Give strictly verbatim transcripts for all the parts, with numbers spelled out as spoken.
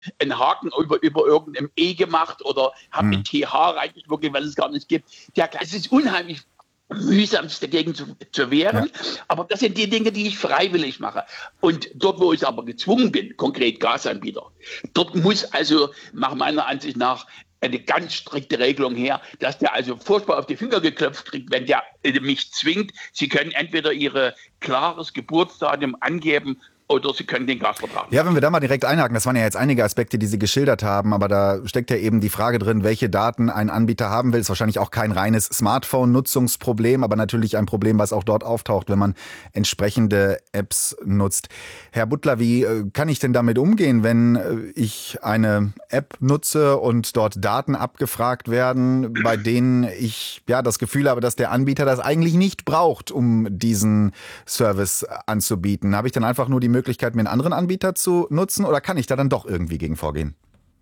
einen Haken über, über irgendeinem E gemacht oder habe Hm. ein T H reingeschmuggelt, was es gar nicht gibt. Ja, es ist unheimlich mühsam, sich dagegen zu, zu wehren. Ja. Aber das sind die Dinge, die ich freiwillig mache. Und dort, wo ich aber gezwungen bin, konkret Gasanbieter, dort muss also nach meiner Ansicht nach eine ganz strikte Regelung her, dass der also furchtbar auf die Finger geklopft kriegt, wenn der mich zwingt. Sie können entweder Ihr klares Geburtsdatum angeben oder Sie können den Gasvertrag. Ja, wenn wir da mal direkt einhaken, das waren ja jetzt einige Aspekte, die Sie geschildert haben, aber da steckt ja eben die Frage drin, welche Daten ein Anbieter haben will. Ist wahrscheinlich auch kein reines Smartphone-Nutzungsproblem, aber natürlich ein Problem, was auch dort auftaucht, wenn man entsprechende Apps nutzt. Herr Butler, wie äh, kann ich denn damit umgehen, wenn äh, ich eine App nutze und dort Daten abgefragt werden, bei denen ich ja das Gefühl habe, dass der Anbieter das eigentlich nicht braucht, um diesen Service anzubieten? Habe ich dann einfach nur die Möglichkeit, Möglichkeit, mir einen anderen Anbieter zu nutzen, oder kann ich da dann doch irgendwie gegen vorgehen?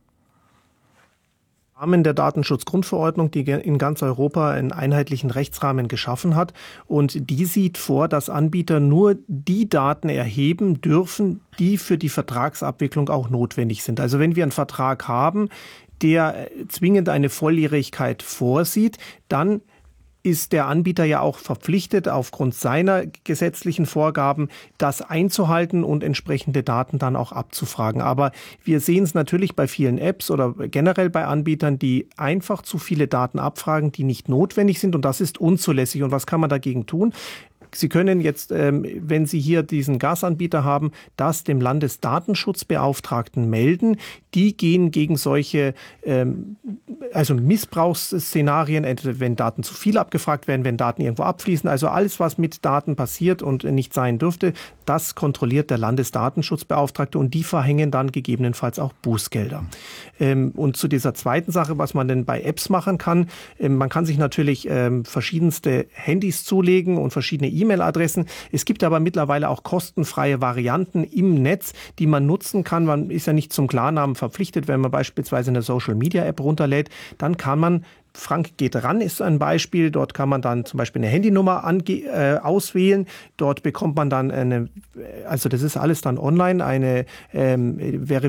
Im Rahmen der Datenschutzgrundverordnung, die in ganz Europa einen einheitlichen Rechtsrahmen geschaffen hat. Und die sieht vor, dass Anbieter nur die Daten erheben dürfen, die für die Vertragsabwicklung auch notwendig sind. Also wenn wir einen Vertrag haben, der zwingend eine Volljährigkeit vorsieht, dann ist der Anbieter ja auch verpflichtet, aufgrund seiner gesetzlichen Vorgaben das einzuhalten und entsprechende Daten dann auch abzufragen. Aber wir sehen es natürlich bei vielen Apps oder generell bei Anbietern, die einfach zu viele Daten abfragen, die nicht notwendig sind, und das ist unzulässig. Und was kann man dagegen tun? Sie können jetzt, ähm, wenn Sie hier diesen Gasanbieter haben, das dem Landesdatenschutzbeauftragten melden. Die gehen gegen solche ähm, also Missbrauchsszenarien, entweder wenn Daten zu viel abgefragt werden, wenn Daten irgendwo abfließen. Also alles, was mit Daten passiert und nicht sein dürfte, das kontrolliert der Landesdatenschutzbeauftragte, und die verhängen dann gegebenenfalls auch Bußgelder. Ähm, und zu dieser zweiten Sache, was man denn bei Apps machen kann, ähm, man kann sich natürlich ähm, verschiedenste Handys zulegen und verschiedene E-Mail-Adressen. Es gibt aber mittlerweile auch kostenfreie Varianten im Netz, die man nutzen kann. Man ist ja nicht zum Klarnamen verpflichtet. Wenn man beispielsweise eine Social-Media-App runterlädt, dann kann man Frank geht ran ist ein Beispiel. Dort kann man dann zum Beispiel eine Handynummer ange- äh, auswählen. Dort bekommt man dann eine, also das ist alles dann online, eine ähm,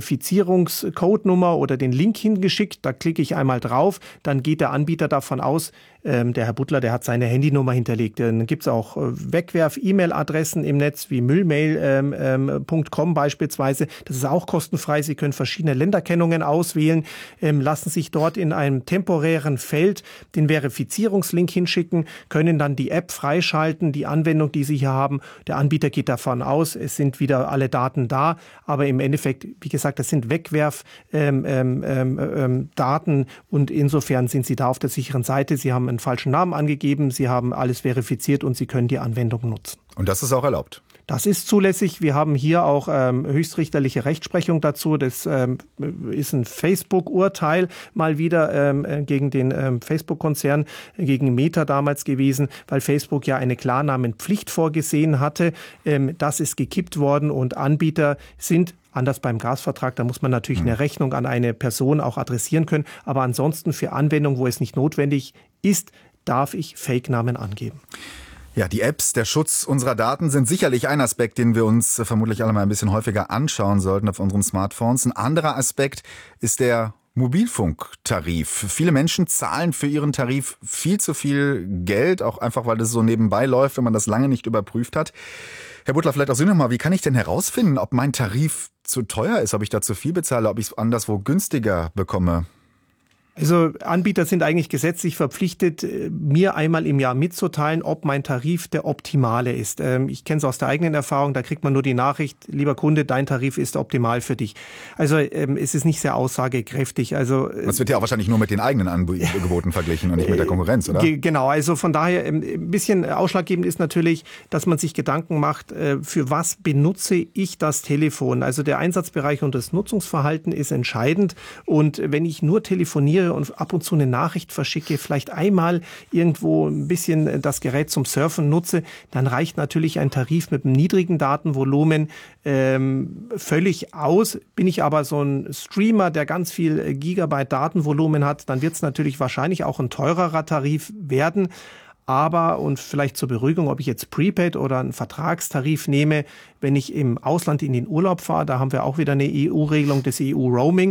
Verifizierungscodenummer oder den Link hingeschickt. Da klicke ich einmal drauf. Dann geht der Anbieter davon aus, ähm, der Herr Butler, der hat seine Handynummer hinterlegt. Dann gibt es auch äh, Wegwerf-E-Mail-Adressen im Netz wie müllmail punkt com ähm, beispielsweise. Das ist auch kostenfrei. Sie können verschiedene Länderkennungen auswählen, ähm, lassen sich dort in einem temporären Feld den Verifizierungslink hinschicken, können dann die App freischalten, die Anwendung, die Sie hier haben. Der Anbieter geht davon aus, es sind wieder alle Daten da, aber im Endeffekt, wie gesagt, das sind Wegwerfdaten ähm, ähm, ähm, Daten, und insofern sind Sie da auf der sicheren Seite. Sie haben einen falschen Namen angegeben, Sie haben alles verifiziert und Sie können die Anwendung nutzen. Und das ist auch erlaubt? Das ist zulässig. Wir haben hier auch ähm, höchstrichterliche Rechtsprechung dazu. Das ähm, ist ein Facebook-Urteil mal wieder ähm, gegen den ähm, Facebook-Konzern, gegen Meta damals gewesen, weil Facebook ja eine Klarnamenpflicht vorgesehen hatte. Ähm, das ist gekippt worden, und Anbieter sind anders beim Gasvertrag, da muss man natürlich eine Rechnung an eine Person auch adressieren können. Aber ansonsten für Anwendungen, wo es nicht notwendig ist, darf ich Fake-Namen angeben. Ja, die Apps, der Schutz unserer Daten sind sicherlich ein Aspekt, den wir uns vermutlich alle mal ein bisschen häufiger anschauen sollten auf unseren Smartphones. Ein anderer Aspekt ist der Mobilfunktarif. Viele Menschen zahlen für ihren Tarif viel zu viel Geld, auch einfach, weil das so nebenbei läuft, wenn man das lange nicht überprüft hat. Herr Butler, vielleicht auch Sie nochmal, wie kann ich denn herausfinden, ob mein Tarif zu teuer ist, ob ich da zu viel bezahle, ob ich es anderswo günstiger bekomme? Also Anbieter sind eigentlich gesetzlich verpflichtet, mir einmal im Jahr mitzuteilen, ob mein Tarif der optimale ist. Ich kenne es aus der eigenen Erfahrung, da kriegt man nur die Nachricht, lieber Kunde, dein Tarif ist optimal für dich. Also es ist nicht sehr aussagekräftig. Also das wird ja auch wahrscheinlich nur mit den eigenen Angeboten verglichen und nicht mit der Konkurrenz, oder? Genau, also von daher ein bisschen ausschlaggebend ist natürlich, dass man sich Gedanken macht, für was benutze ich das Telefon. Also der Einsatzbereich und das Nutzungsverhalten ist entscheidend, und wenn ich nur telefoniere und ab und zu eine Nachricht verschicke, vielleicht einmal irgendwo ein bisschen das Gerät zum Surfen nutze, dann reicht natürlich ein Tarif mit einem niedrigen Datenvolumen ähm, völlig aus. Bin ich aber so ein Streamer, der ganz viel Gigabyte Datenvolumen hat, dann wird es natürlich wahrscheinlich auch ein teurerer Tarif werden. Aber, und vielleicht zur Beruhigung, ob ich jetzt Prepaid oder einen Vertragstarif nehme, wenn ich im Ausland in den Urlaub fahre, da haben wir auch wieder eine E U-Regelung des E U-Roaming.